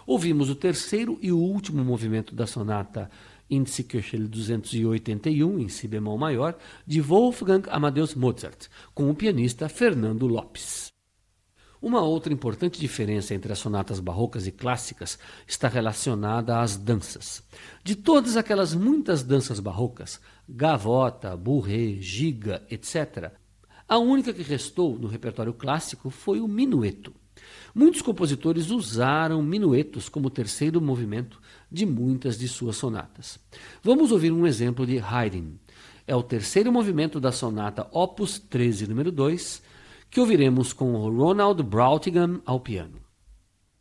Ouvimos o terceiro e o último movimento da sonata Índice Köchel 281, em si bemol maior, de Wolfgang Amadeus Mozart, com o pianista Fernando Lopes. Uma outra importante diferença entre as sonatas barrocas e clássicas está relacionada às danças. De todas aquelas muitas danças barrocas, gavota, bourrée, giga, etc., a única que restou no repertório clássico foi o minueto. Muitos compositores usaram minuetos como terceiro movimento de muitas de suas sonatas. Vamos ouvir um exemplo de Haydn. É o terceiro movimento da sonata Opus 13, número 2, que ouviremos com Ronald Brautigam ao piano.